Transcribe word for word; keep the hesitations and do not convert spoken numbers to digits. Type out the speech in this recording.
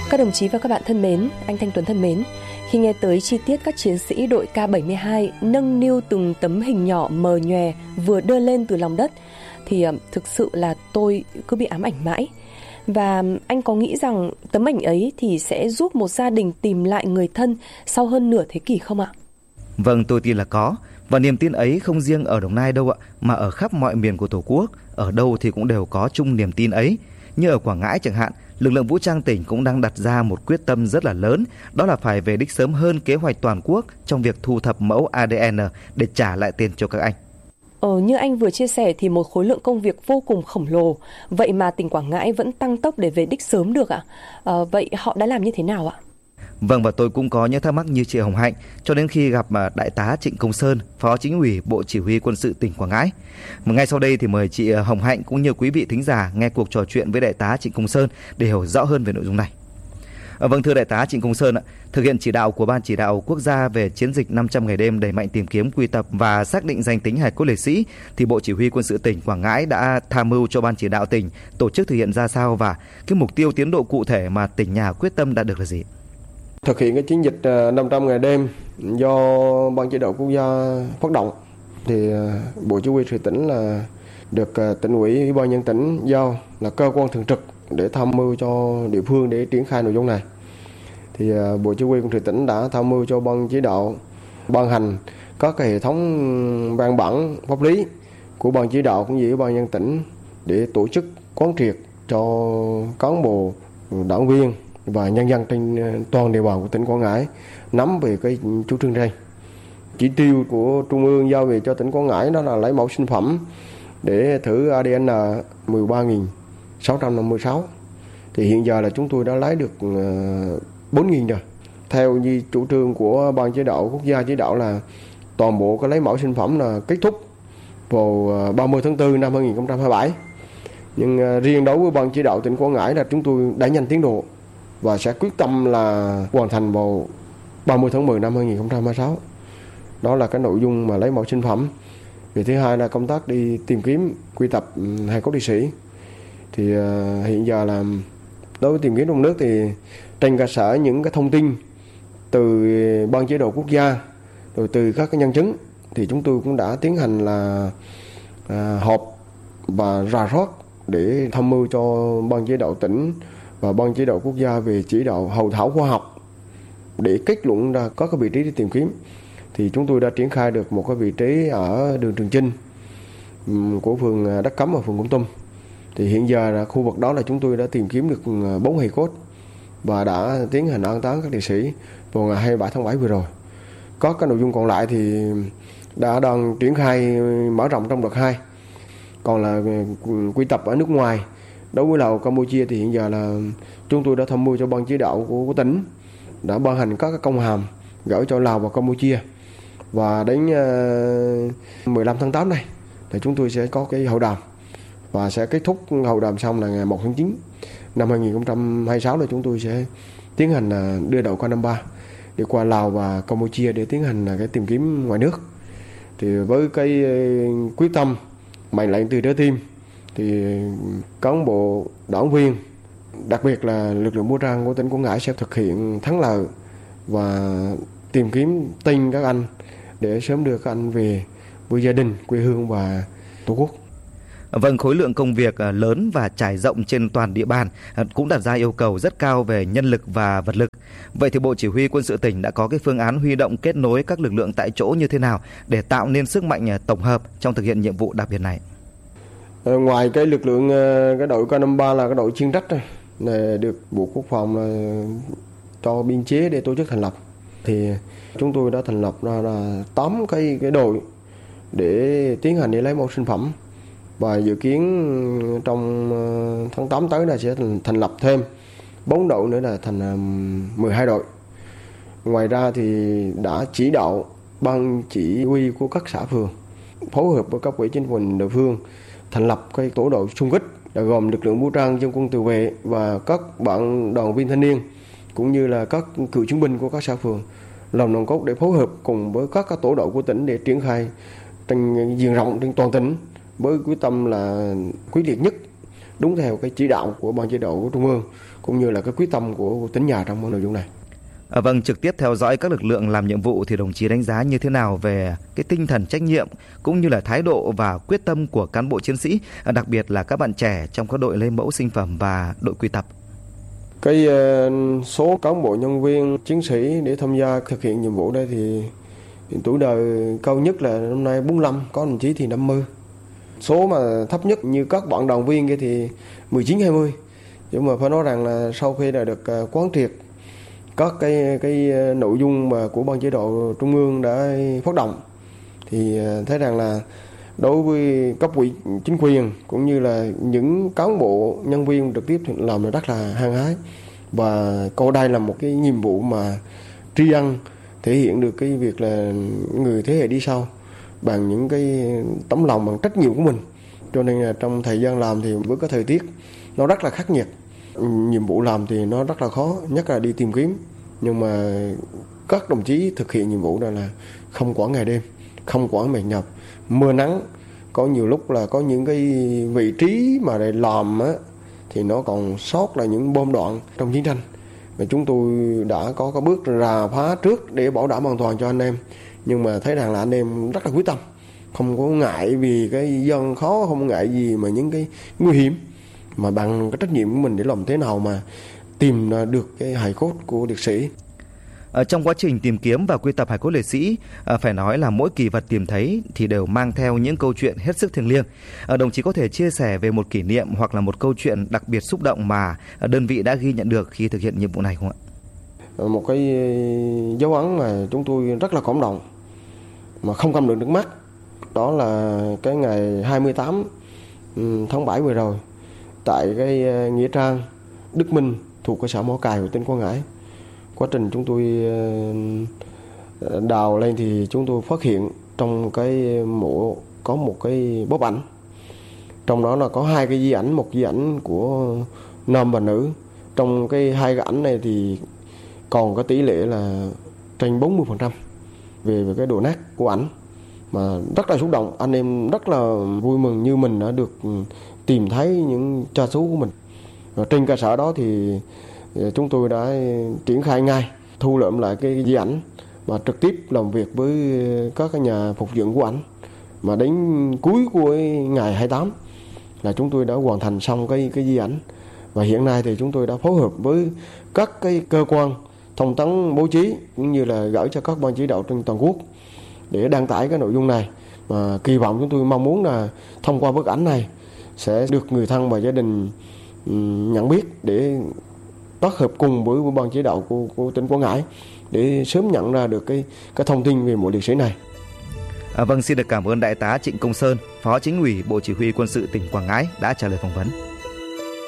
Các đồng chí và các bạn thân mến, anh Thanh Tuấn thân mến, khi nghe tới chi tiết các chiến sĩ đội K bảy mươi hai nâng niu từng tấm hình nhỏ mờ nhòe vừa đưa lên từ lòng đất thì thực sự là tôi cứ bị ám ảnh mãi. Và anh có nghĩ rằng tấm ảnh ấy thì sẽ giúp một gia đình tìm lại người thân sau hơn nửa thế kỷ không ạ? Vâng, tôi tin là có. Và niềm tin ấy không riêng ở Đồng Nai đâu ạ, mà ở khắp mọi miền của Tổ quốc, ở đâu thì cũng đều có chung niềm tin ấy. Như ở Quảng Ngãi chẳng hạn, lực lượng vũ trang tỉnh cũng đang đặt ra một quyết tâm rất là lớn, đó là phải về đích sớm hơn kế hoạch toàn quốc trong việc thu thập mẫu a đê en để trả lại tiền cho các anh. Ờ, như anh vừa chia sẻ thì một khối lượng công việc vô cùng khổng lồ, vậy mà tỉnh Quảng Ngãi vẫn tăng tốc để về đích sớm được ạ? Ờ, vậy họ đã làm như thế nào ạ? Vâng, và tôi cũng có những thắc mắc như chị Hồng Hạnh cho đến khi gặp Đại tá Trịnh Công Sơn, Phó Chính ủy Bộ Chỉ huy Quân sự tỉnh Quảng Ngãi. Mà ngay sau đây thì mời chị Hồng Hạnh cũng như quý vị thính giả nghe cuộc trò chuyện với Đại tá Trịnh Công Sơn để hiểu rõ hơn về nội dung này. À, vâng, thưa Đại tá Trịnh Công Sơn ạ, thực hiện chỉ đạo của Ban Chỉ đạo Quốc gia về chiến dịch năm trăm ngày đêm đẩy mạnh tìm kiếm, quy tập và xác định danh tính hài cốt liệt sĩ, thì Bộ Chỉ huy Quân sự tỉnh Quảng Ngãi đã tham mưu cho Ban Chỉ đạo tỉnh tổ chức thực hiện ra sao, và cái mục tiêu tiến độ cụ thể mà tỉnh nhà quyết tâm đạt được là gì? Thực hiện cái chiến dịch năm trăm ngày đêm do Ban Chỉ đạo Quốc gia phát động thì Bộ Chỉ huy sự tỉnh là được tỉnh ủy, Ủy ban nhân tỉnh giao là cơ quan thường trực để tham mưu cho địa phương để triển khai nội dung này. Thì Bộ Chỉ huy Quân sự tỉnh đã tham mưu cho Ban Chỉ đạo ban hành các cái hệ thống văn bản pháp lý của Ban Chỉ đạo cũng như Ủy ban nhân tỉnh để tổ chức quán triệt cho cán bộ, đảng viên và nhân dân trên toàn địa bàn của tỉnh Quảng Ngãi nắm về cái chủ trương này. Chỉ tiêu của Trung ương giao về cho tỉnh Quảng Ngãi đó là lấy mẫu sinh phẩm để thử a đê en mười ba nghìn sáu trăm năm mươi sáu. Thì hiện giờ là chúng tôi đã lấy được bốn nghìn rồi. Theo như chủ trương của Ban Chỉ đạo Quốc gia chỉ đạo là toàn bộ cái lấy mẫu sinh phẩm là kết thúc vào ba mươi tháng tư năm hai nghìn không trăm hai mươi bảy. Nhưng riêng đối với Ban Chỉ đạo tỉnh Quảng Ngãi là chúng tôi đẩy nhanh tiến độ và sẽ quyết tâm là hoàn thành vào ba mươi tháng mười năm hai nghìn không trăm hai mươi sáu. Đó là cái nội dung mà lấy mẫu sinh phẩm. Vì thứ hai là công tác đi tìm kiếm, quy tập hài cốt liệt sĩ. Thì uh, hiện giờ là đối với tìm kiếm trong nước thì trên cơ sở những cái thông tin từ Ban Chỉ đạo Quốc gia rồi từ các cái nhân chứng thì chúng tôi cũng đã tiến hành là uh, họp và rà soát để tham mưu cho Ban Chỉ đạo tỉnh và Ban Chỉ đạo Quốc gia về chỉ đạo hậu thảo khoa học để kết luận ra có cái vị trí để tìm kiếm. Thì chúng tôi đã triển khai được một cái vị trí ở đường Trường Chinh của phường Đất Cấm và phường Công Tum. Thì hiện giờ là khu vực đó là chúng tôi đã tìm kiếm được bốn hài cốt và đã tiến hành an táng các liệt sĩ vào ngày hai mươi bảy tháng bảy vừa rồi. Có cái nội dung còn lại thì đã đang triển khai mở rộng trong đợt hai. Còn là quy tập ở nước ngoài, đối với Lào, Campuchia thì hiện giờ là chúng tôi đã tham mưu cho Ban Chỉ đạo của, của tỉnh đã ban hành các cái công hàm gửi cho Lào và Campuchia. Và đến mười lăm tháng tám này thì chúng tôi sẽ có cái hội đàm và sẽ kết thúc hội đàm xong là ngày một tháng chín năm hai nghìn không trăm hai mươi sáu là chúng tôi sẽ tiến hành đưa đầu K năm mươi ba đi qua Lào và Campuchia để tiến hành cái tìm kiếm ngoài nước. Thì với cái quyết tâm mệnh lệnh từ trái tim thì cán bộ, đảng viên, đặc biệt là lực lượng vũ trang của tỉnh Quảng Ngãi sẽ thực hiện thắng lợi và tìm kiếm tin các anh để sớm đưa các anh về với gia đình, quê hương và Tổ quốc. Vâng, khối lượng công việc lớn và trải rộng trên toàn địa bàn cũng đặt ra yêu cầu rất cao về nhân lực và vật lực. Vậy thì Bộ Chỉ huy Quân sự tỉnh đã có cái phương án huy động kết nối các lực lượng tại chỗ như thế nào để tạo nên sức mạnh tổng hợp trong thực hiện nhiệm vụ đặc biệt này? Ngoài cái lực lượng cái đội K năm mươi ba là cái đội chuyên trách này được Bộ Quốc phòng cho biên chế để tổ chức thành lập, thì chúng tôi đã thành lập ra là tám cái cái đội để tiến hành đi lấy mẫu sinh phẩm, và dự kiến trong tháng tám tới là sẽ thành lập thêm bốn đội nữa là thành mười hai đội. Ngoài ra thì đã chỉ đạo ban chỉ huy của các xã phường phối hợp với các quỹ chính quyền địa phương thành lập cái tổ đội xung kích gồm lực lượng vũ trang, dân quân tự vệ và các bạn đoàn viên thanh niên cũng như là các cựu chiến binh của các xã phường làm nòng cốt để phối hợp cùng với các tổ đội của tỉnh để triển khai trên diện rộng trên toàn tỉnh với quyết tâm là quyết liệt nhất đúng theo cái chỉ đạo của ban chỉ đạo của Trung ương cũng như là cái quyết tâm của tỉnh nhà trong nội dung này. À, vâng, trực tiếp theo dõi các lực lượng làm nhiệm vụ thì đồng chí đánh giá như thế nào về cái tinh thần trách nhiệm cũng như là thái độ và quyết tâm của cán bộ chiến sĩ, à, đặc biệt là các bạn trẻ trong các đội lấy mẫu sinh phẩm và đội quy tập? Cái uh, số cán bộ nhân viên chiến sĩ để tham gia thực hiện nhiệm vụ đây thì, thì tuổi đời cao nhất là năm nay bốn mươi lăm, có đồng chí thì năm mươi. Số mà thấp nhất như các bạn đoàn viên kia thì mười chín hai mươi. Nhưng mà phải nói rằng là sau khi đã được quán triệt các cái cái nội dung mà của ban chỉ đạo Trung ương đã phát động thì thấy rằng là đối với cấp ủy chính quyền cũng như là những cán bộ nhân viên trực tiếp làm rất là hăng hái, và coi đây là một cái nhiệm vụ mà tri ân, thể hiện được cái việc là người thế hệ đi sau bằng những cái tấm lòng, bằng trách nhiệm của mình. Cho nên là trong thời gian làm thì với cái thời tiết nó rất là khắc nghiệt, nhiệm vụ làm thì nó rất là khó, nhất là đi tìm kiếm, nhưng mà các đồng chí thực hiện nhiệm vụ đó là không quản ngày đêm, không quản mệt nhọc, mưa nắng, có nhiều lúc là có những cái vị trí mà để làm á thì nó còn sót là những bom đạn trong chiến tranh, và chúng tôi đã có cái bước rà phá trước để bảo đảm an toàn cho anh em. Nhưng mà thấy rằng là anh em rất là quyết tâm, không có ngại vì cái gian khó, không ngại gì mà những cái nguy hiểm, mà bằng cái trách nhiệm của mình để làm thế nào mà tìm được cái hài cốt của liệt sĩ. Ở trong quá trình tìm kiếm và quy tập hài cốt liệt sĩ, phải nói là mỗi kỳ vật tìm thấy thì đều mang theo những câu chuyện hết sức thiêng liêng. Đồng chí có thể chia sẻ về một kỷ niệm hoặc là một câu chuyện đặc biệt xúc động mà đơn vị đã ghi nhận được khi thực hiện nhiệm vụ này không ạ? Một cái dấu ấn mà chúng tôi rất là cảm động mà không cầm được nước mắt, đó là cái ngày hai mươi tám tháng bảy vừa rồi tại cái nghĩa trang Đức Minh thuộc cái xã Mỏ Cày của tỉnh Quảng Ngãi. Quá trình chúng tôi đào lên thì chúng tôi phát hiện trong cái mộ có một cái bóp ảnh, trong đó là có hai cái di ảnh, một di ảnh của nam và nữ. Trong cái hai cái ảnh này thì còn có tỷ lệ là trên bốn mươi phần trăm về về cái độ nát của ảnh, mà rất là xúc động. Anh em rất là vui mừng như mình đã được tìm thấy những cha xứ của mình. Và trên cơ sở đó thì chúng tôi đã triển khai ngay thu lượm lại cái di ảnh và trực tiếp làm việc với các cái nhà phục dựng của ảnh. Mà đến cuối của ngày hai mươi tám là chúng tôi đã hoàn thành xong cái cái di ảnh, và hiện nay thì chúng tôi đã phối hợp với các cái cơ quan thông tấn báo chí cũng như là gửi cho các ban chỉ đạo trên toàn quốc để đăng tải cái nội dung này. Và kỳ vọng chúng tôi mong muốn là thông qua bức ảnh này sẽ được người thân và gia đình nhận biết để tác hợp cùng với ban chỉ đạo của, của tỉnh Quảng Ngãi để sớm nhận ra được cái cái thông tin về mộ liệt sĩ này. À, vâng, xin được cảm ơn Đại tá Trịnh Công Sơn, Phó Chính ủy Bộ Chỉ huy Quân sự tỉnh Quảng Ngãi đã trả lời phỏng vấn.